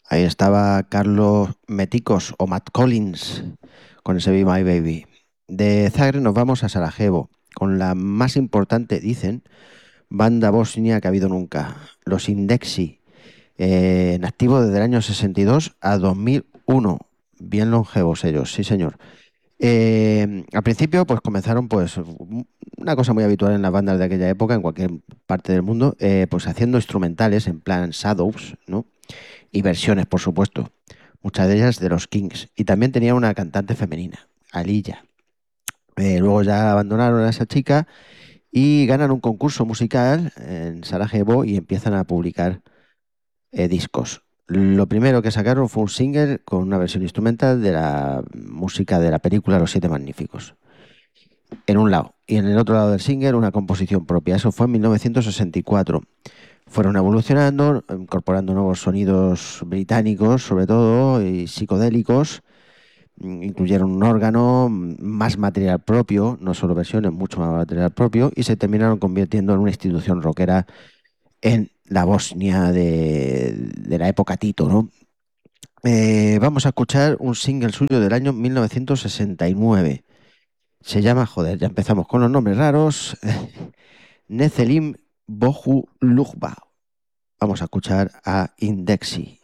Ahí estaba Carlos Meticos o Matt Collins con ese Be My Baby. De Zagreb nos vamos a Sarajevo, con la más importante, dicen, banda bosnia que ha habido nunca, los Indexi, en activo desde el año 62 a 2001. Bien longevos ellos, sí señor. Al principio pues comenzaron pues una cosa muy habitual en las bandas de aquella época, en cualquier parte del mundo, pues haciendo instrumentales en plan shadows, ¿no? Y versiones, por supuesto, muchas de ellas de los Kings. Y también tenía una cantante femenina, Alilla. Luego ya abandonaron a esa chica y ganan un concurso musical en Sarajevo y empiezan a publicar discos. Lo primero que sacaron fue un single con una versión instrumental de la música de la película Los Siete Magníficos, en un lado. Y en el otro lado del single una composición propia. Eso fue en 1964. Fueron evolucionando, incorporando nuevos sonidos británicos, sobre todo, y psicodélicos. Incluyeron un órgano, más material propio, no solo versiones, mucho más material propio, y se terminaron convirtiendo en una institución rockera en la Bosnia de la época Tito, ¿no? Vamos a escuchar un single suyo del año 1969. Se llama, joder, ya empezamos con los nombres raros, Nezelim Bohu Lugba. Vamos a escuchar a Indexi.